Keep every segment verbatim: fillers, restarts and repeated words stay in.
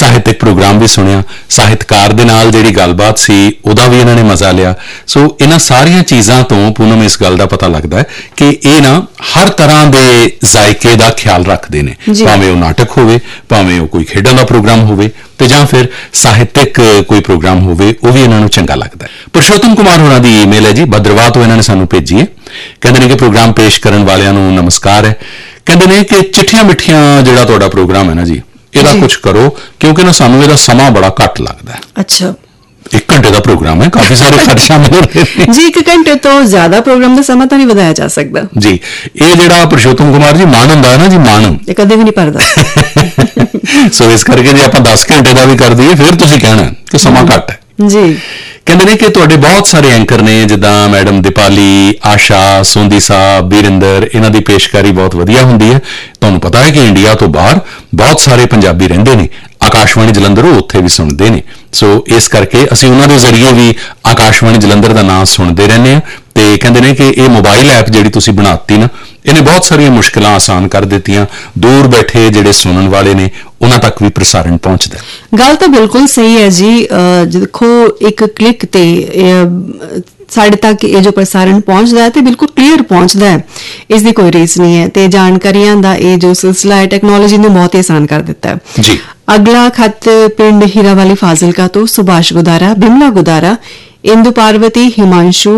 ਸਾਹਿਤਕ ਪ੍ਰੋਗਰਾਮ ਵੀ ਸੁਣਿਆ, ਸਾਹਿਤਕਾਰ ਦੇ ਨਾਲ ਜਿਹੜੀ ਗੱਲਬਾਤ ਸੀ ਉਹਦਾ ਵੀ ਇਹਨਾਂ ਨੇ ਮਜ਼ਾ ਲਿਆ। ਸੋ ਇਹਨਾਂ ਸਾਰੀਆਂ ਚੀਜ਼ਾਂ ਤੋਂ ਪੂਨਮ ਇਸ ਗੱਲ ਦਾ ਪਤਾ ਲੱਗਦਾ ਹੈ ਕਿ ਇਹ ਨਾ ਹਰ ਤਰ੍ਹਾਂ ਦੇ ਜ਼ਾਇਕੇ ਦਾ ਖਿਆਲ ਰੱਖਦੇ ਨੇ, ਭਾਵੇਂ ਉਹ ਨਾਟਕ ਹੋਵੇ, ਭਾਵੇਂ ਉਹ ਕੋਈ ਖੇਡਾਂ ਦਾ ਪ੍ਰੋਗਰਾਮ ਹੋਵੇ, ਤੇ ਜਾਂ ਫਿਰ ਸਾਹਿਤਕ ਕੋਈ ਪ੍ਰੋਗਰਾਮ ਹੋਵੇ, ਉਹ ਵੀ ਇਹਨਾਂ ਨੂੰ ਚੰਗਾ ਲੱਗਦਾ ਹੈ। ਪੁਰਸ਼ੋਤਮ ਕੁਮਾਰ ਹੋਰਾਂ ਦੀ ਈਮੇਲ ਹੈ ਜੀ, ਭਦਰਵਾਹ ਤੋਂ ਇਹਨਾਂ ਨੇ ਸਾਨੂੰ ਭੇਜੀ ਹੈ। ਕਹਿੰਦੇ ਨੇ ਕਿ ਪ੍ਰੋਗਰਾਮ ਪੇਸ਼ ਕਰਨ ਵਾਲਿਆਂ ਨੂੰ ਨਮਸਕਾਰ ਹੈ। ਕਹਿੰਦੇ ਨੇ ਕਿ ਚਿੱਠੀਆਂ ਮਿੱਠੀਆਂ ਜਿਹੜਾ ਤੁਹਾਡਾ ਪ੍ਰੋਗਰਾਮ ਹੈ ਨਾ ਜੀ, ਇਹਦਾ ਕੁਝ ਕਰੋ, ਕਿਉਂਕਿ ਨਾ ਸਾਨੂੰ ਇਹਦਾ ਸਮਾਂ ਬੜਾ ਘੱਟ ਲੱਗਦਾ ਹੈ। ਅੱਛਾ, ਇੱਕ ਘੰਟੇ ਦਾ ਪ੍ਰੋਗਰਾਮ ਹੈ, ਕਾਫੀ ਸਾਰੇ ਖਰਚ ਸ਼ਾਮਿਲ ਹੋ ਰਹੇ ਨੇ ਜੀ। ਇੱਕ ਘੰਟੇ ਤੋਂ ਜ਼ਿਆਦਾ ਪ੍ਰੋਗਰਾਮ ਦਾ ਸਮਾਂ ਤਾਂ ਨਹੀਂ ਵਧਾਇਆ ਜਾ ਸਕਦਾ ਜੀ। ਇਹ ਜਿਹੜਾ ਪੁਰਸ਼ੋਤਮ ਕੁਮਾਰ ਜੀ ਮਨ ਹੁੰਦਾ ਹੈ ਨਾ ਜੀ, ਮਨ ਇਹ ਕਦੇ ਵੀ ਨਹੀਂ ਭਰਦਾ। ਸੋ ਇਸ ਕਰਕੇ ਜੇ ਆਪਾਂ ਦਸ ਘੰਟੇ ਦਾ ਵੀ ਕਰ ਦਈਏ ਫਿਰ ਤੁਸੀਂ ਕਹਿਣਾ ਕਿ ਸਮਾਂ ਘੱਟ ਹੈ ਜੀ। ਕਹਿੰਦੇ ਨੇ ਕਿ ਤੁਹਾਡੇ ਬਹੁਤ ਸਾਰੇ ਐਂਕਰ ਨੇ, ਜਿੱਦਾਂ ਮੈਡਮ ਦੀਪਾਲੀ, ਆਸ਼ਾ, ਸੋਂਦੀ ਸਾਹਿਬ, ਬੀਰਿੰਦਰ, ਇਹਨਾਂ ਦੀ ਪੇਸ਼ਕਾਰੀ ਬਹੁਤ ਵਧੀਆ ਹੁੰਦੀ ਹੈ। ਤੁਹਾਨੂੰ ਪਤਾ ਹੈ ਕਿ ਇੰਡੀਆ ਤੋਂ ਬਾਹਰ ਬਹੁਤ ਸਾਰੇ ਪੰਜਾਬੀ ਰਹਿੰਦੇ ਨੇ, ਆਕਾਸ਼ਵਾਣੀ ਜਲੰਧਰ ਉਹ ਉੱਥੇ ਵੀ ਸੁਣਦੇ ਨੇ। ਸੋ ਇਸ ਕਰਕੇ ਅਸੀਂ ਉਹਨਾਂ ਦੇ ਜ਼ਰੀਏ ਵੀ ਆਕਾਸ਼ਵਾਣੀ ਜਲੰਧਰ ਦਾ ਨਾਮ ਸੁਣਦੇ ਰਹਿੰਦੇ ਹਾਂ। ਤੇ ਕਹਿੰਦੇ ਨੇ ਕਿ ਇਹ ਮੋਬਾਈਲ ਐਪ ਜਿਹੜੀ ਤੁਸੀਂ ਬਣਾਤੀ ਨਾ, ਇਹਨੇ ਬਹੁਤ ਸਾਰੀਆਂ ਮੁਸ਼ਕਿਲਾਂ ਆਸਾਨ ਕਰ ਦਿੱਤੀਆਂ। ਦੂਰ ਬੈਠੇ ਜਿਹੜੇ ਸੁਣਨ ਵਾਲੇ ਨੇ ਉਹਨਾਂ ਤੱਕ ਵੀ ਪ੍ਰਸਾਰਣ ਪਹੁੰਚਦਾ। ਗੱਲ ਤਾਂ ਬਿਲਕੁਲ ਸਹੀ ਹੈ ਜੀ। ਦੇਖੋ, ਇੱਕ ਕਲਿੱਕ ਤੇ ਸਾਡੇ ਤੱਕ ਇਹ ਜੋ ਪ੍ਰਸਾਰਣ ਪਹੁੰਚਦਾ ਹੈ ਤੇ ਬਿਲਕੁਲ ਕਲੀਅਰ ਪਹੁੰਚਦਾ ਹੈ, ਇਸ ਦੀ ਕੋਈ ਰੀਸ ਨਹੀਂ ਹੈ। ਤੇ ਜਾਣਕਾਰੀਆਂ ਦਾ ਇਹ ਜੋ ਸਿਲਸਿਲਾ ਹੈ, ਟੈਕਨੋਲੋਜੀ ਨੇ ਬਹੁਤ ਹੀ ਆਸਾਨ ਕਰ ਦਿੱਤਾ ਹੈ ਜੀ। ਅਗਲਾ ਖੱਤ ਪਿੰਡ ਹੀਰਾਵਾਲੀ ਫਾਜ਼ਿਲਕਾ ਤੋਂ ਸੁਭਾਸ਼ ਗੁਦਾਰਾ, ਬਿਮਲਾ ਗੁਦਾਰਾ, ਇੰਦੂ ਪਾਰਵਤੀ, ਹਿਮਾਂਸ਼ੂ,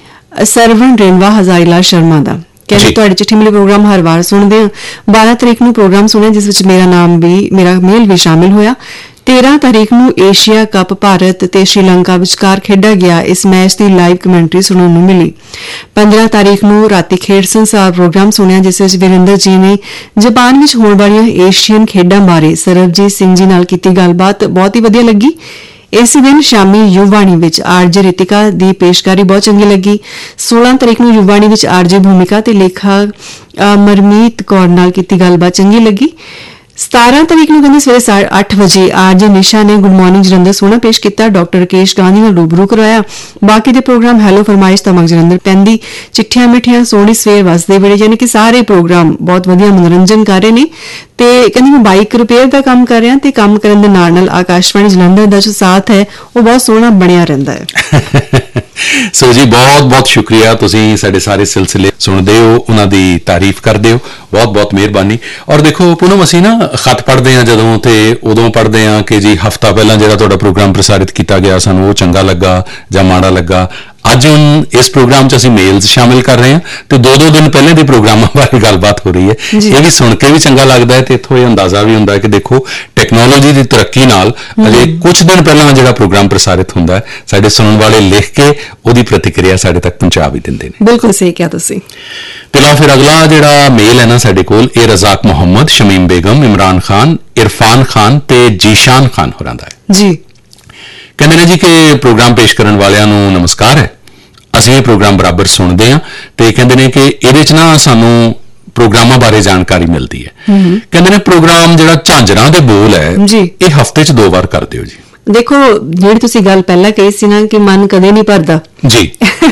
ਸਰਵਣ ਰੇਨਵਾ, ਹਜ਼ਾਰੀਲਾ ਸ਼ਰਮਾ ਦਾ। ਕਹਿੰਦੇ ਤੁਹਾਡੇ ਚਿੱਠੀ ਮਿਲੀ ਪ੍ਰੋਗਰਾਮ ਹਰ ਵਾਰ ਸੁਣਦੇ ਹਾਂ। ਬਾਰਾਂ ਤਰੀਕ ਨੂੰ ਪ੍ਰੋਗਰਾਮ ਸੁਣਿਆ ਜਿਸ ਵਿੱਚ ਮੇਰਾ ਨਾਮ ਵੀ ਮੇਰਾ ਮੇਲ ਵੀ ਸ਼ਾਮਿਲ ਹੋਇਆ। ਤੇਰਾਂ ਤਾਰੀਖ ਨੂੰ ਏਸ਼ੀਆ ਕੱਪ ਭਾਰਤ ਤੇ ਸ਼੍ਰੀਲੰਕਾ ਵਿਚਕਾਰ ਖੇਡਿਆ ਗਿਆ ਇਸ ਮੈਚ ਦੀ ਲਾਈਵ ਕਮੈਂਟਰੀ ਸੁਣਨ ਨੂੰ ਮਿਲੀ। ਪੰਦਰਾਂ ਤਾਰੀਖ ਨੂੰ ਰਾਤੀ ਖੇਡ ਸੰਸਾਰ ਪ੍ਰੋਗਰਾਮ ਸੁਣਿਆ ਜਿਸ ਵਿੱਚ ਵੀਰਿੰਦਰ ਜੀ ਨੇ ਜਾਪਾਨ ਵਿੱਚ ਹੋਣ ਵਾਲੀਆਂ ਏਸ਼ੀਅਨ ਖੇਡਾਂ ਬਾਰੇ ਸਰਬਜੀਤ ਸਿੰਘ ਜੀ ਨਾਲ ਕੀਤੀ ਗੱਲਬਾਤ ਬਹੁਤ ਹੀ ਵਧੀਆ ਲੱਗੀ। ਇਸੇ ਦਿਨ ਸ਼ਾਮੀ ਯੁਵਾਣੀ ਵਿੱਚ ਆਰਜੇ ਰਿਤਿਕਾ ਦੀ ਪੇਸ਼ਕਾਰੀ ਬਹੁਤ ਚੰਗੀ ਲੱਗੀ। ਸੋਲਾਂ ਤਾਰੀਖ ਨੂੰ ਯੁਵਾਣੀ ਵਿੱਚ ਆਰਜੇ ਭੂਮਿਕਾ ਤੇ ਲੇਖਕ ਮਰਮੀਤ ਕੌਰ ਨਾਲ ਕੀਤੀ ਗੱਲਬਾਤ ਚੰਗੀ ਲੱਗੀ। ਸਤਾਰਾਂ ਤਾਰੀਖ ਨੂੰ ਕਹਿੰਦੇ ਸਵੇਰੇ ਸਾਢੇ ਅੱਠ ਵਜੇ ਆਰਜੇ ਨਿਸ਼ਾ ਨੇ ਗੁੱਡ ਮਾਰਨਿੰਗ ਜਲੰਧਰ ਸੋਹਣਾ ਪੇਸ਼ ਕੀਤਾ। ਡਾਕਟਰ ਰਕੇਸ਼ ਗਾਂਧੀ ਨਾਲ ਰੂਬਰੂ ਕਰਵਾਇਆ। ਬਾਕੀ ਦੇ ਪ੍ਰੋਗਰਾਮ ਹੈਲੋ ਫਰਮਾਇਸ਼ ਤਮਕ ਜਲੰਧਰ, ਪੈਂਦੀ, ਚਿੱਠੀਆਂ ਮਿੱਠੀਆਂ, ਸੋਹਣੀ ਸਵੇਰ, ਵਸਦੇ ਵੇੜੇ, ਯਾਨੀ ਕਿ ਸਾਰੇ ਪ੍ਰੋਗਰਾਮ ਬਹੁਤ ਵਧੀਆ ਮਨੋਰੰਜਨ ਕਰ ਰਹੇ ਨੇ। ਤੇ ਕਹਿੰਦੀ ਮੈਂ ਬਾਈਕ ਰਿਪੇਅਰ ਦਾ ਕੰਮ ਕਰ ਰਿਹਾ ਤੇ ਕੰਮ ਕਰਨ ਦੇ ਨਾਲ ਨਾਲ ਆਕਾਸ਼ਵਾਣੀ ਜਲੰਧਰ ਦਾ ਜੋ ਸਾਥ ਹੈ ਉਹ ਬਹੁਤ ਸੋਹਣਾ ਬਣਿਆ ਰਹਿੰਦਾ ਹੈ। ਸੋ ਜੀ ਬਹੁਤ ਬਹੁਤ ਸ਼ੁਕਰੀਆ, ਤੁਸੀਂ ਸਾਡੇ ਸਾਰੇ ਸਿਲਸਿਲੇ ਸੁਣਦੇ ਹੋ, ਉਹਨਾਂ ਦੀ ਤਾਰੀਫ ਕਰਦੇ ਹੋ, ਬਹੁਤ ਬਹੁਤ ਮਿਹਰਬਾਨੀ। ਔਰ ਦੇਖੋ ਪੂਨਮ, ਅਸੀਂ ਨਾ ਖਤ ਪੜ੍ਹਦੇ ਹਾਂ ਜਦੋਂ, ਤੇ ਉਦੋਂ ਪੜ੍ਹਦੇ ਹਾਂ ਕਿ ਜੀ ਹਫ਼ਤਾ ਪਹਿਲਾਂ ਜਿਹੜਾ ਤੁਹਾਡਾ ਪ੍ਰੋਗਰਾਮ ਪ੍ਰਸਾਰਿਤ ਕੀਤਾ ਗਿਆ ਸਾਨੂੰ ਉਹ ਚੰਗਾ ਲੱਗਾ ਜਾਂ ਮਾੜਾ ਲੱਗਾ। ਅੱਜ ਹੁਣ ਇਸ ਪ੍ਰੋਗਰਾਮ 'ਚ ਅਸੀਂ ਮੇਲਸ ਸ਼ਾਮਿਲ ਕਰ ਰਹੇ ਹਾਂ ਤੇ ਦੋ ਦੋ ਦਿਨ ਪਹਿਲੇ ਦੇ ਪ੍ਰੋਗਰਾਮਾਂ ਬਾਰੇ ਗੱਲਬਾਤ ਹੋ ਰਹੀ ਹੈ। ਇਹ ਵੀ ਸੁਣ ਕੇ ਵੀ ਚੰਗਾ ਲੱਗਦਾ ਹੈ ਤੇ ਇੱਥੋਂ ਇਹ ਅੰਦਾਜ਼ਾ ਵੀ ਹੁੰਦਾ ਹੈ ਕਿ ਦੇਖੋ ਟੈਕਨੋਲੋਜੀ ਦੀ ਤਰੱਕੀ ਨਾਲ ਅਜੇ ਕੁਝ ਦਿਨ ਪਹਿਲਾਂ ਜਿਹੜਾ ਪ੍ਰੋਗਰਾਮ ਪ੍ਰਸਾਰਿਤ ਹੁੰਦਾ ਹੈ, ਸਾਡੇ ਸੁਣਨ ਵਾਲੇ ਲਿਖ ਕੇ ਉਹਦੀ ਪ੍ਰਤੀਕਿਰਿਆ ਸਾਡੇ ਤੱਕ ਪਹੁੰਚਾ ਵੀ ਦਿੰਦੇ ਨੇ। ਬਿਲਕੁਲ ਸਹੀ ਕਿਹਾ ਤੁਸੀਂ। ਤੇ ਲਓ ਫਿਰ ਅਗਲਾ ਜਿਹੜਾ ਮੇਲ ਹੈ ਨਾ ਸਾਡੇ ਕੋਲ, ਇਹ ਰਜ਼ਾਕ ਮੁਹੰਮਦ, ਸ਼ਮੀਮ ਬੇਗਮ, ਇਮਰਾਨ ਖਾਨ, ਇਰਫਾਨ ਖਾਨ ਤੇ ਜੀਸ਼ਾਨ ਖਾਨ ਹੋਰਾਂ ਦਾ ਹੈ ਜੀ। ਕਹਿੰਦੇ ਨੇ ਜੀ ਕਿ ਪ੍ਰੋਗਰਾਮ ਪੇਸ਼ ਕਰਨ ਵਾਲਿਆਂ ਨੂੰ ਨਮਸਕਾਰ ਹੈ। ਅਸੀਂ ਇਹ ਪ੍ਰੋਗਰਾਮ ਬਰਾਬਰ ਸੁਣਦੇ ਹਾਂ ਤੇ ਕਹਿੰਦੇ ਨੇ ਕਿ ਇਹਦੇ 'ਚ ਨਾ ਸਾਨੂੰ ਪ੍ਰੋਗਰਾਮਾਂ ਬਾਰੇ ਜਾਣਕਾਰੀ ਮਿਲਦੀ ਹੈ। ਕਹਿੰਦੇ ਨੇ ਪ੍ਰੋਗਰਾਮ ਜਿਹੜਾ ਝਾਂਜਰਾਂ ਦੇ ਬੋਲ ਹੈ ਇਹ ਹਫ਼ਤੇ 'ਚ ਦੋ ਵਾਰ ਕਰ ਦਿਓ ਜੀ। ਦੇਖੋ, ਜਿਹੜੀ ਤੁਸੀਂ ਗੱਲ ਪਹਿਲਾਂ ਕਹੀ ਸੀ ਨਾ ਕਿ ਮਨ ਕਦੇ ਨਹੀਂ ਭਰਦਾ ਜੀ,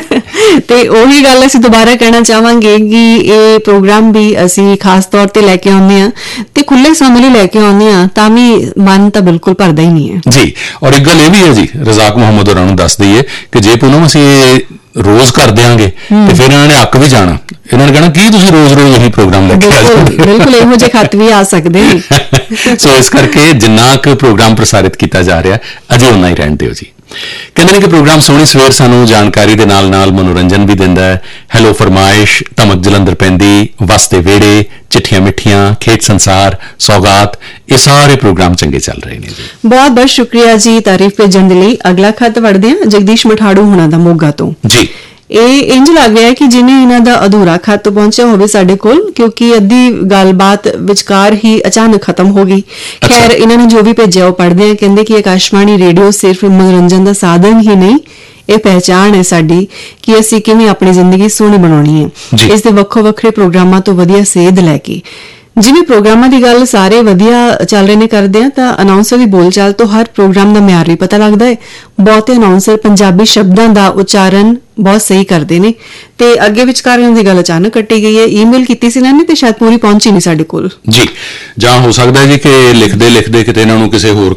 ਤੇ ਉਹੀ ਗੱਲ ਅਸੀਂ ਦੁਬਾਰਾ ਕਹਿਣਾ ਚਾਹਾਂਗੇ ਕਿ ਇਹ ਪ੍ਰੋਗਰਾਮ ਵੀ ਅਸੀਂ ਖਾਸ ਤੌਰ ਤੇ ਲੈ ਕੇ ਆਉਂਦੇ ਹਾਂ ਤੇ ਖੁੱਲੇ ਸਮੇਂ ਲਈ ਲੈ ਕੇ ਆਉਂਦੇ ਹਾਂ, ਤਾਂ ਵੀ ਮਨ ਤਾਂ ਬਿਲਕੁਲ ਭਰਦਾ ਹੀ ਨਹੀਂ ਹੈ ਜੀ। ਔਰ ਇੱਕ ਗੱਲ ਇਹ ਵੀ ਹੈ ਜੀ, ਰਜ਼ਾਕ ਮੁਹੰਮਦ ਹੋਰਾਂ ਨੂੰ ਦੱਸ ਦਈਏ ਕਿ ਜੇ ਪੂਨਮ ਅਸੀਂ ਰੋਜ਼ ਕਰ ਦਿਆਂਗੇ ਤੇ ਫਿਰ ਇਹਨਾਂ ਨੇ ਅੱਕ ਵੀ ਜਾਣਾ, ਇਹਨਾਂ ਨੇ ਕਹਿਣਾ ਕੀ ਤੁਸੀਂ ਰੋਜ਼ ਰੋਜ਼ ਇਹੀ ਪ੍ਰੋਗਰਾਮ ਲੈ ਕੇ ਆ ਜਾਂਦੇ। ਬਿਲਕੁਲ ਇਹੋ ਜਿਹੇ ਖੱਤ ਵੀ ਆ ਸਕਦੇ ਨੇ। ਸੋ ਇਸ ਕਰਕੇ ਜਿੰਨਾ ਕੁ ਪ੍ਰੋਗਰਾਮ ਪ੍ਰਸਾਰਿਤ ਕੀਤਾ ਜਾ ਰਿਹਾ ਅਜੇ ਉਨਾ ਹੀ ਰਹਿਣ ਦਿਓ ਜੀ। ਕਹਿੰਦੇ ਨੇ ਕਿ ਪ੍ਰੋਗਰਾਮ ਸੋਹਣੀ ਸਵੇਰ ਸਾਨੂੰ ਜਾਣਕਾਰੀ ਦੇ ਨਾਲ ਨਾਲ ਮਨੋਰੰਜਨ ਵੀ ਦਿੰਦਾ ਹੈ। ਹੈਲੋ ਫਰਮਾਇਸ਼, ਧਮਕ ਜਲੰਧਰ ਪੈਂਦੀ, ਵਸਦੇ ਵਿਹੜੇ, ਚਿੱਠੀਆਂ ਮਿੱਠੀਆਂ, ਖੇਡ ਸੰਸਾਰ, ਸੌਗਾਤ, ਇਹ ਸਾਰੇ ਪ੍ਰੋਗਰਾਮ ਚੰਗੇ ਚੱਲ ਰਹੇ ਨੇ ਜੀ। ਬਹੁਤ ਬਹੁਤ ਸ਼ੁਕਰੀਆ ਜੀ ਤਾਰੀਫ ਭੇਜਣ ਦੇ ਲਈ। ਅਗਲਾ ਖੱਤ ਵੜਦੇ ਹਾਂ ਜਗਦੀਸ਼ ਮਠਾੜੂ ਹੋਣਾ ਦਾ, ਮੋਗਾ ਤੋਂ ਜੀ। ਇਹ ਇੰਜ ਲੱਗ ਰਿਹਾ ਕਿ ਜਿਵੇਂ ਇਹਨਾਂ ਦਾ ਅਧੂਰਾ ਖੱਤ ਪਹੁੰਚਿਆ ਹੋਵੇ ਸਾਡੇ ਕੋਲ, ਕਿਉਂਕਿ ਅੱਧੀ ਗੱਲਬਾਤ ਵਿਚਕਾਰ ਹੀ ਅਚਾਨਕ ਖਤਮ ਹੋ ਗਈ। ਖੈਰ, ਇਹਨਾਂ ਨੇ ਜੋ ਵੀ ਭੇਜਿਆ ਉਹ ਪੜ੍ਹਦੇ ਆ। ਕਹਿੰਦੇ ਕਿ ਆਕਾਸ਼ਵਾਣੀ ਰੇਡੀਓ ਸਿਰਫ ਮਨੋਰੰਜਨ ਦਾ ਸਾਧਨ ਹੀ ਨਹੀਂ, ਇਹ ਪਹਿਚਾਣ ਹੈ ਸਾਡੀ ਕਿ ਅਸੀਂ ਕਿਵੇਂ ਆਪਣੀ ਜ਼ਿੰਦਗੀ ਸੋਹਣੀ ਬਣਾਉਣੀ ਹੈ। ਇਸ ਦੇ ਵੱਖੋ ਵੱਖਰੇ ਪ੍ਰੋਗਰਾਮਾਂ ਤੋਂ ਵਧੀਆ ਸੇਧ ਲੈ ਕੇ, ਜਿਵੇਂ ਪ੍ਰੋਗਰਾਮਾਂ ਦੀ ਗੱਲ ਸਾਰੇ ਵਧੀਆ ਚੱਲ ਰਹੇ ਨੇ ਕਰਦੇ ਆ, ਤਾਂ ਅਨਾਉਂਸਰ ਦੀ ਬੋਲਚਾਲ ਤੋਂ ਹਰ ਪ੍ਰੋਗਰਾਮ ਦਾ ਮਿਆਰ ਵੀ ਪਤਾ ਲੱਗਦਾ ਹੈ। ਬਹੁਤੇ ਅਨਾਉਂਸਰ ਪੰਜਾਬੀ ਸ਼ਬਦਾਂ ਦਾ ਉਚਾਰਨ ਬਹੁਤ ਸਹੀ ਕਰਦੇ ਨੇ ਤੇ ਅੱਗੇ ਵਿਚਕਾਰ ਇਹਨਾਂ ਦੀ ਗੱਲ ਅਚਾਨਕ ਕੱਟੀ ਗਈ ਹੈ। ਈਮੇਲ ਕੀਤੀ ਸੀ ਇਹਨਾਂ ਨੇ ਤੇ ਸ਼ਾਇਦ ਪੂਰੀ ਪਹੁੰਚੀ ਨਹੀਂ ਸਾਡੇ ਕੋਲ ਜੀ, ਜਾਂ ਹੋ ਸਕਦਾ ਜੀ ਕਿ ਲਿਖਦੇ ਲਿਖਦੇ ਕਿਤੇ ਇਹਨਾਂ ਨੂੰ ਕਿਸੇ ਹੋਰ